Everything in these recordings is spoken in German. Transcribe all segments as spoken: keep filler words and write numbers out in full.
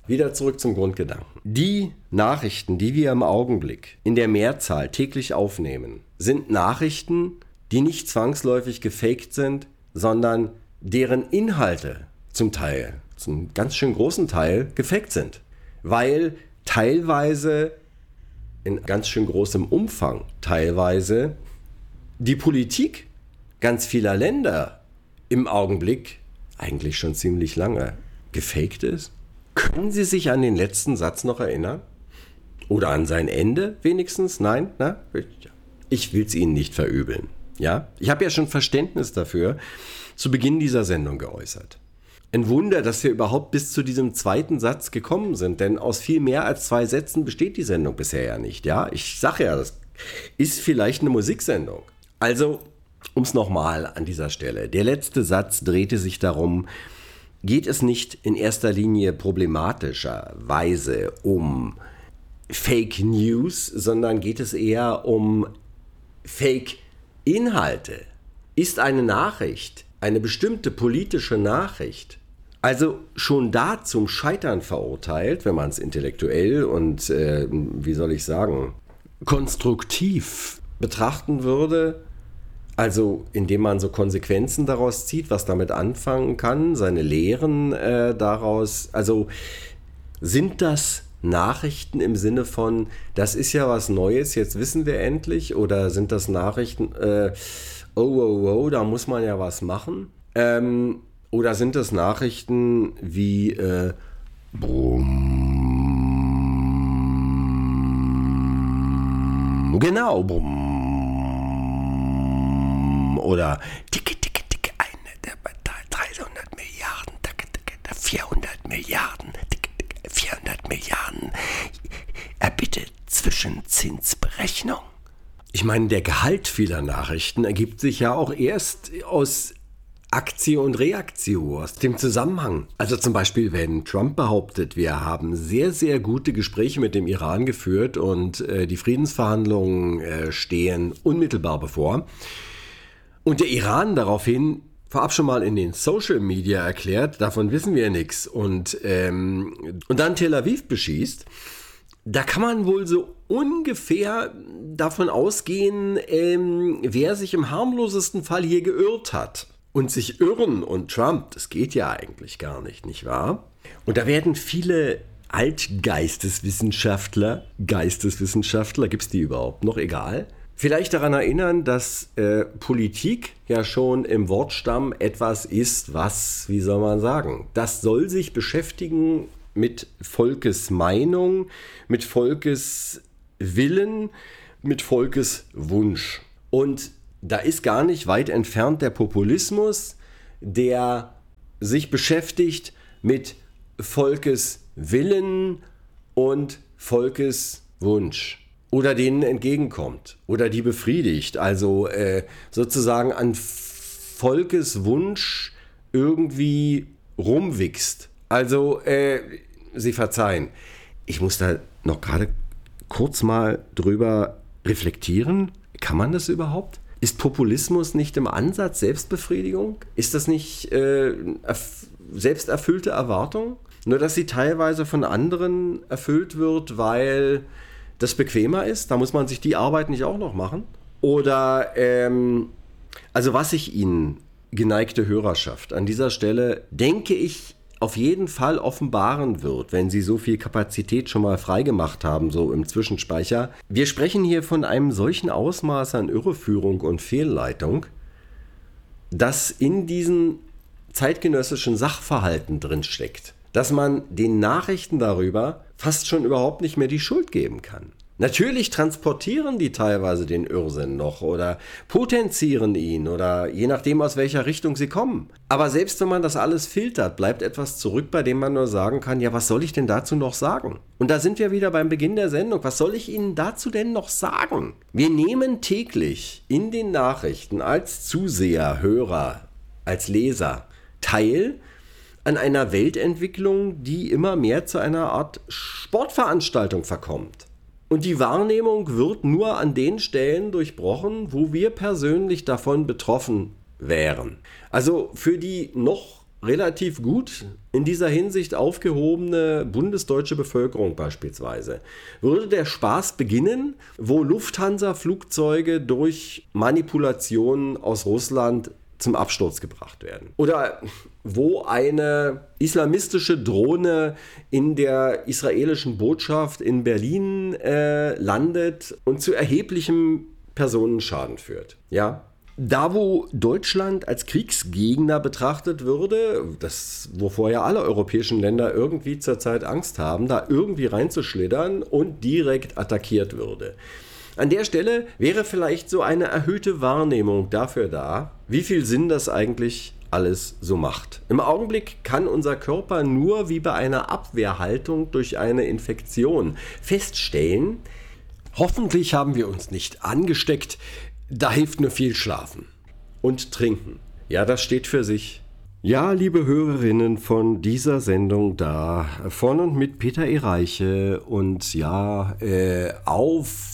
wieder zurück zum Grundgedanken. Die Nachrichten, die wir im Augenblick in der Mehrzahl täglich aufnehmen, sind Nachrichten, die nicht zwangsläufig gefaked sind, sondern deren Inhalte zum Teil, zum ganz schön großen Teil, gefaked sind. Weil teilweise, in ganz schön großem Umfang, teilweise die Politik ganz vieler Länder im Augenblick, eigentlich schon ziemlich lange, gefaked ist. Können Sie sich an den letzten Satz noch erinnern? Oder an sein Ende wenigstens? Nein? Na? Ich will es Ihnen nicht verübeln. Ja? Ich habe ja schon Verständnis dafür zu Beginn dieser Sendung geäußert. Ein Wunder, dass wir überhaupt bis zu diesem zweiten Satz gekommen sind, denn aus viel mehr als zwei Sätzen besteht die Sendung bisher ja nicht. Ja? Ich sage ja, das ist vielleicht eine Musiksendung. Also, um es nochmal an dieser Stelle. Der letzte Satz drehte sich darum, geht es nicht in erster Linie problematischerweise um Fake News, sondern geht es eher um Fake-Inhalte? Ist eine Nachricht, eine bestimmte politische Nachricht, also schon da zum Scheitern verurteilt, wenn man es intellektuell und, äh, wie soll ich sagen, konstruktiv betrachten würde, also indem man so Konsequenzen daraus zieht, was damit anfangen kann, seine Lehren äh, daraus, also sind das Nachrichten im Sinne von, das ist ja was Neues, jetzt wissen wir endlich, oder sind das Nachrichten, äh, oh, oh, oh, da muss man ja was machen, ähm, oder sind das Nachrichten wie, äh, brumm, genau, brumm, oder dicke, dicke, dicke, eine, der dreihundert Milliarden, dicke, dicke, vierhundert Milliarden, dicke, dicke, vierhundert Milliarden, erbitte Zwischenzinsberechnung. Ich meine, der Gehalt vieler Nachrichten ergibt sich ja auch erst aus Aktie und Reaktion, aus dem Zusammenhang. Also zum Beispiel, wenn Trump behauptet, wir haben sehr, sehr gute Gespräche mit dem Iran geführt und äh, die Friedensverhandlungen äh, stehen unmittelbar bevor. Und der Iran daraufhin vorab schon mal in den Social Media erklärt, davon wissen wir nichts. Und, ähm, und dann Tel Aviv beschießt. Da kann man wohl so ungefähr davon ausgehen, ähm, wer sich im harmlosesten Fall hier geirrt hat. Und sich irren und Trump, das geht ja eigentlich gar nicht, nicht wahr? Und da werden viele Altgeisteswissenschaftler, Geisteswissenschaftler, gibt es die überhaupt noch, egal, vielleicht daran erinnern, dass äh, Politik ja schon im Wortstamm etwas ist, was, wie soll man sagen, das soll sich beschäftigen mit Volkes Meinung, mit Volkes Willen, mit Volkes Wunsch. Und da ist gar nicht weit entfernt der Populismus, der sich beschäftigt mit Volkes Willen und Volkes Wunsch oder denen entgegenkommt oder die befriedigt, also äh, sozusagen an Volkes Wunsch irgendwie rumwichst. Also, äh, Sie verzeihen, ich muss da noch gerade kurz mal drüber reflektieren. Kann man das überhaupt? Ist Populismus nicht im Ansatz Selbstbefriedigung? Ist das nicht äh, erf- selbsterfüllte Erwartung? Nur, dass sie teilweise von anderen erfüllt wird, weil das bequemer ist? Da muss man sich die Arbeit nicht auch noch machen? Oder, ähm, also was ich Ihnen, geneigte Hörerschaft, an dieser Stelle, denke ich, auf jeden Fall offenbaren wird, wenn Sie so viel Kapazität schon mal freigemacht haben, so im Zwischenspeicher. Wir sprechen hier von einem solchen Ausmaß an Irreführung und Fehlleitung, dass in diesen zeitgenössischen Sachverhalten drinsteckt, dass man den Nachrichten darüber fast schon überhaupt nicht mehr die Schuld geben kann. Natürlich transportieren die teilweise den Irrsinn noch oder potenzieren ihn oder je nachdem, aus welcher Richtung sie kommen. Aber selbst wenn man das alles filtert, bleibt etwas zurück, bei dem man nur sagen kann, ja, was soll ich denn dazu noch sagen? Und da sind wir wieder beim Beginn der Sendung. Was soll ich Ihnen dazu denn noch sagen? Wir nehmen täglich in den Nachrichten als Zuseher, Hörer, als Leser teil an einer Weltentwicklung, die immer mehr zu einer Art Sportveranstaltung verkommt. Und die Wahrnehmung wird nur an den Stellen durchbrochen, wo wir persönlich davon betroffen wären. Also für die noch relativ gut in dieser Hinsicht aufgehobene bundesdeutsche Bevölkerung beispielsweise, würde der Spaß beginnen, wo Lufthansa-Flugzeuge durch Manipulationen aus Russland zum Absturz gebracht werden. Oder wo eine islamistische Drohne in der israelischen Botschaft in Berlin äh, landet und zu erheblichem Personenschaden führt. Ja? Da, wo Deutschland als Kriegsgegner betrachtet würde, das, wovor ja alle europäischen Länder irgendwie zurzeit Angst haben, da irgendwie reinzuschlittern und direkt attackiert würde. An der Stelle wäre vielleicht so eine erhöhte Wahrnehmung dafür da, wie viel Sinn das eigentlich alles so macht. Im Augenblick kann unser Körper nur wie bei einer Abwehrhaltung durch eine Infektion feststellen, hoffentlich haben wir uns nicht angesteckt, da hilft nur viel Schlafen und Trinken. Ja, das steht für sich. Ja, liebe Hörerinnen von dieser Sendung da, von und mit Peter E. Reiche und ja, äh, auf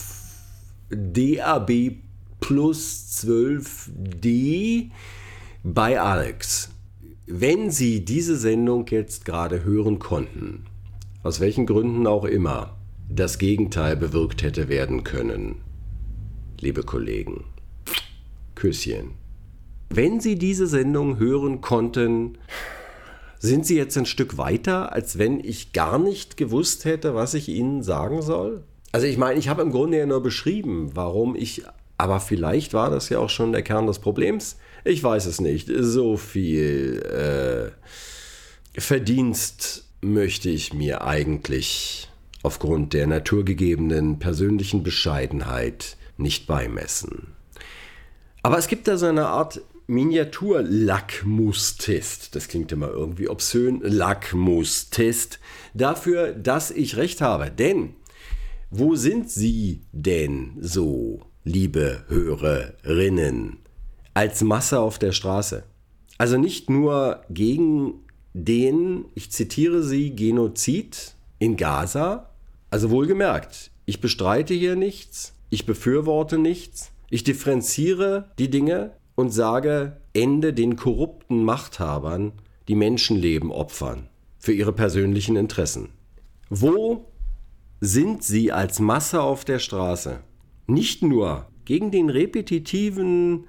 D A B plus zwölf D bei Alex. Wenn Sie diese Sendung jetzt gerade hören konnten, aus welchen Gründen auch immer, das Gegenteil bewirkt hätte werden können, liebe Kollegen, Küsschen. Wenn Sie diese Sendung hören konnten, sind Sie jetzt ein Stück weiter, als wenn ich gar nicht gewusst hätte, was ich Ihnen sagen soll? Also ich meine, ich habe im Grunde ja nur beschrieben, warum ich, aber vielleicht war das ja auch schon der Kern des Problems. Ich weiß es nicht. So viel äh, Verdienst möchte ich mir eigentlich aufgrund der naturgegebenen persönlichen Bescheidenheit nicht beimessen. Aber es gibt da so eine Art Miniatur-Lackmustest. Das klingt immer irgendwie obszön. Lackmustest dafür, dass ich recht habe. Denn wo sind Sie denn so, liebe Hörerinnen, als Masse auf der Straße? Also nicht nur gegen den, ich zitiere Sie, Genozid in Gaza. Also wohlgemerkt, ich bestreite hier nichts, ich befürworte nichts, ich differenziere die Dinge und sage, Ende den korrupten Machthabern, die Menschenleben opfern für ihre persönlichen Interessen. Wo sind Sie als Masse auf der Straße? Nicht nur gegen den repetitiven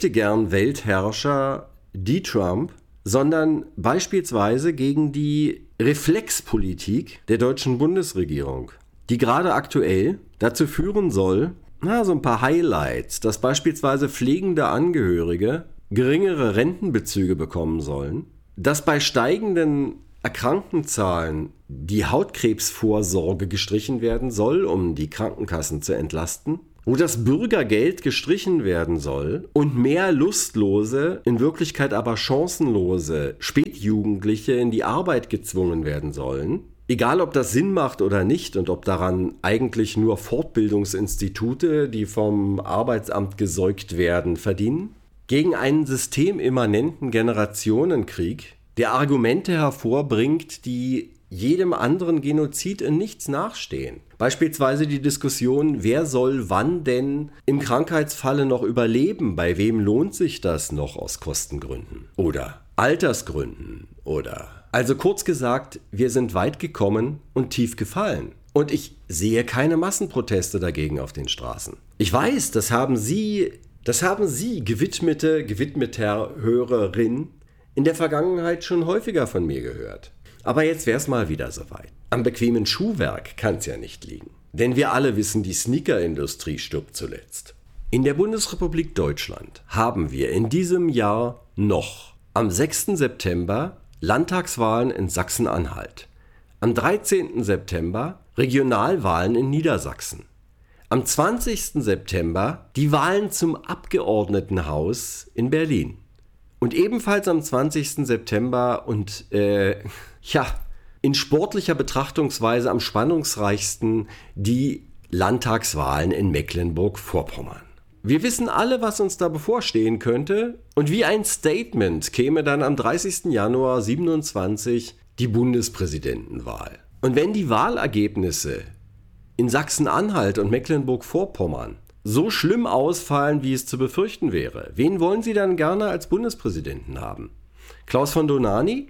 Möchtegern-Weltherrscher, die Trump, sondern beispielsweise gegen die Reflexpolitik der deutschen Bundesregierung, die gerade aktuell dazu führen soll, na, so ein paar Highlights, dass beispielsweise pflegende Angehörige geringere Rentenbezüge bekommen sollen, dass bei steigenden Erkrankenzahlen die Hautkrebsvorsorge gestrichen werden soll, um die Krankenkassen zu entlasten, wo das Bürgergeld gestrichen werden soll und mehr lustlose, in Wirklichkeit aber chancenlose Spätjugendliche in die Arbeit gezwungen werden sollen. Egal, ob das Sinn macht oder nicht und ob daran eigentlich nur Fortbildungsinstitute, die vom Arbeitsamt gesäugt werden, verdienen. Gegen einen systemimmanenten Generationenkrieg, der Argumente hervorbringt, die jedem anderen Genozid in nichts nachstehen. Beispielsweise die Diskussion, wer soll wann denn im Krankheitsfalle noch überleben? Bei wem lohnt sich das noch aus Kostengründen? Oder Altersgründen? Oder... Also kurz gesagt, wir sind weit gekommen und tief gefallen. Und ich sehe keine Massenproteste dagegen auf den Straßen. Ich weiß, das haben Sie, das haben Sie, gewidmete, gewidmeter Hörerin, in der Vergangenheit schon häufiger von mir gehört. Aber jetzt wäre es mal wieder soweit. Am bequemen Schuhwerk kann es ja nicht liegen. Denn wir alle wissen, die Sneakerindustrie stirbt zuletzt. In der Bundesrepublik Deutschland haben wir in diesem Jahr noch am sechsten September Landtagswahlen in Sachsen-Anhalt. Am dreizehnten September Regionalwahlen in Niedersachsen. Am zwanzigsten September die Wahlen zum Abgeordnetenhaus in Berlin. Und ebenfalls am zwanzigsten September und äh, ja, in sportlicher Betrachtungsweise am spannungsreichsten die Landtagswahlen in Mecklenburg-Vorpommern. Wir wissen alle, was uns da bevorstehen könnte, und wie ein Statement käme dann am dreißigsten Januar siebenundzwanzig die Bundespräsidentenwahl. Und wenn die Wahlergebnisse in Sachsen-Anhalt und Mecklenburg-Vorpommern so schlimm ausfallen, wie es zu befürchten wäre, wen wollen Sie dann gerne als Bundespräsidenten haben? Klaus von Dohnanyi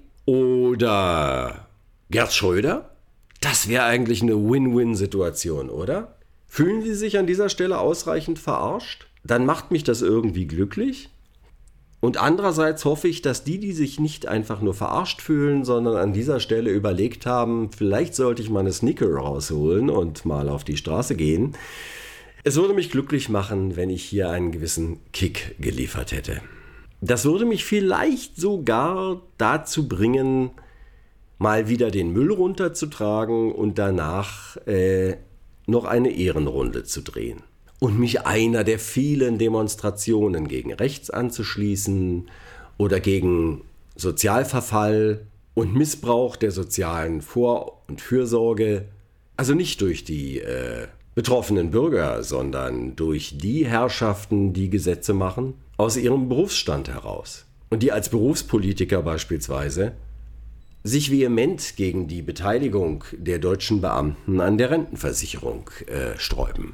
oder Gerd Schröder? Das wäre eigentlich eine Win-Win-Situation, oder? Fühlen Sie sich an dieser Stelle ausreichend verarscht? Dann macht mich das irgendwie glücklich. Und andererseits hoffe ich, dass die, die sich nicht einfach nur verarscht fühlen, sondern an dieser Stelle überlegt haben, vielleicht sollte ich meine Sneaker rausholen und mal auf die Straße gehen. Es würde mich glücklich machen, wenn ich hier einen gewissen Kick geliefert hätte. Das würde mich vielleicht sogar dazu bringen, mal wieder den Müll runterzutragen und danach äh, noch eine Ehrenrunde zu drehen. Und mich einer der vielen Demonstrationen gegen rechts anzuschließen oder gegen Sozialverfall und Missbrauch der sozialen Vor- und Fürsorge. Also nicht durch die äh, betroffenen Bürger, sondern durch die Herrschaften, die Gesetze machen, aus ihrem Berufsstand heraus. Und die als Berufspolitiker beispielsweise sich vehement gegen die Beteiligung der deutschen Beamten an der Rentenversicherung äh, sträuben.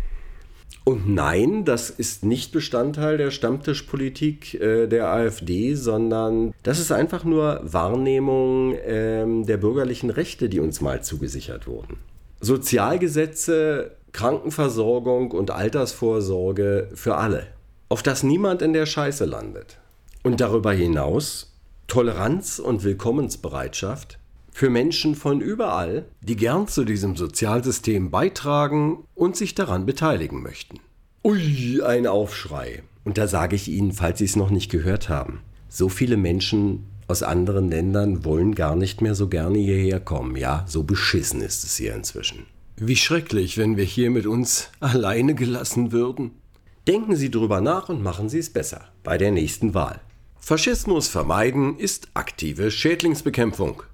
Und nein, das ist nicht Bestandteil der Stammtischpolitik äh, der AfD, sondern das ist einfach nur Wahrnehmung äh, der bürgerlichen Rechte, die uns mal zugesichert wurden. Sozialgesetze, Krankenversorgung und Altersvorsorge für alle, auf dass niemand in der Scheiße landet. Und darüber hinaus Toleranz und Willkommensbereitschaft für Menschen von überall, die gern zu diesem Sozialsystem beitragen und sich daran beteiligen möchten. Ui, ein Aufschrei. Und da sage ich Ihnen, falls Sie es noch nicht gehört haben, so viele Menschen aus anderen Ländern wollen gar nicht mehr so gerne hierher kommen. Ja, so beschissen ist es hier inzwischen. Wie schrecklich, wenn wir hier mit uns alleine gelassen würden. Denken Sie drüber nach und machen Sie es besser bei der nächsten Wahl. Faschismus vermeiden ist aktive Schädlingsbekämpfung.